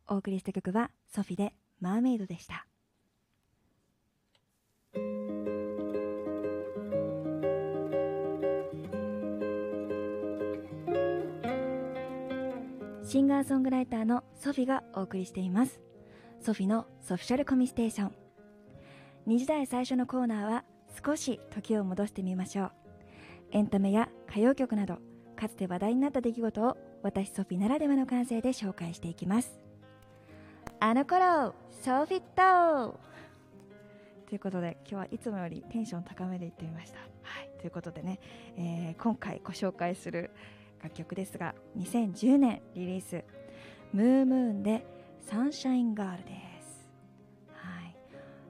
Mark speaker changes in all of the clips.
Speaker 1: お送りした曲はソフィでマーメイドでした。シンガーソングライターのソフィがお送りしています。ソフィのソフィシャルコミステーション。2時台最初のコーナーは少し時を戻してみましょう。エンタメや歌謡曲などかつて話題になった出来事を私ソフィならではの感性で紹介していきます。あの頃ソフィットということで、今日はいつもよりテンション高めでいってみました。はい、ということでね、今回ご紹介する楽曲ですが、2010年リリース、ムームーンでサンシャインガールです。はい、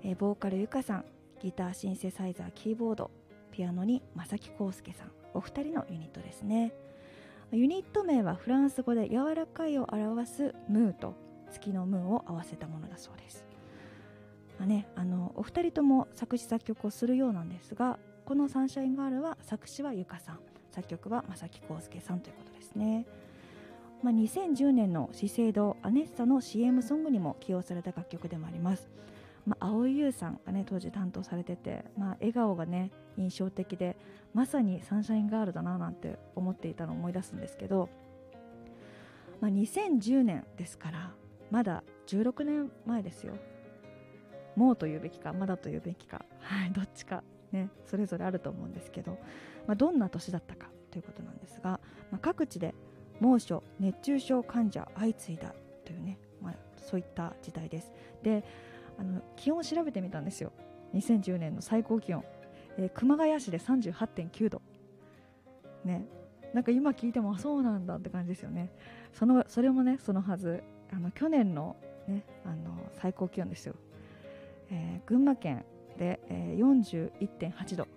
Speaker 1: ボーカルゆかさん、ギター、シンセサイザー、キーボード、ピアノに正木浩介さん、お二人のユニットですね。ユニット名はフランス語で柔らかいを表すムーと月のムーを合わせたものだそうです。お二人とも作詞作曲をするようなんですが、このサンシャインガールは作詞はゆかさん、作曲は正木浩介さんということですね。2010年の資生堂アネッサの CM ソングにも起用された楽曲でもあります。蒼井優さんがね当時担当されてて、笑顔がね印象的で、まさにサンシャインガールだななんて思っていたのを思い出すんですけど、2010年ですからまだ16年前ですよ。もうというべきかまだというべきか、どっちかねそれぞれあると思うんですけど、どんな年だったかということなんですが、各地で猛暑熱中症患者相次いだというね、そういった時代です。で、気温を調べてみたんですよ。2010年の最高気温、熊谷市で 38.9 度ね。なんか今聞いてもそうなんだって感じですよね。それもねそのはず、去年のね最高気温ですよ。群馬県で、41.8 度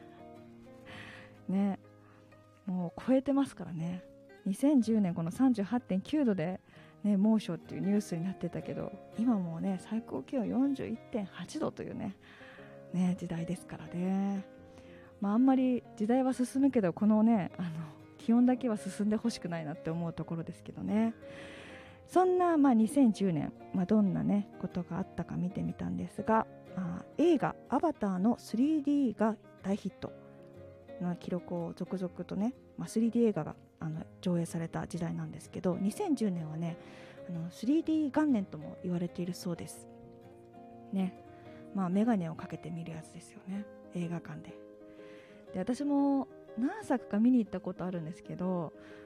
Speaker 1: ね、もう超えてますからね。2010年この 38.9 度で、ね、猛暑っていうニュースになってたけど、今もうね最高気温 41.8 度というね時代ですからね。あんまり時代は進むけど、このね気温だけは進んでほしくないなって思うところですけどね。そんな、2010年、どんなねことがあったか見てみたんですが、映画アバターの 3D が大ヒットの記録を続々とね、3D 映画が上映された時代なんですけど、2010年はね3D 元年とも言われているそうですね。メガネをかけて見るやつですよね、映画館で。私も何作か見に行ったことあるんですけど、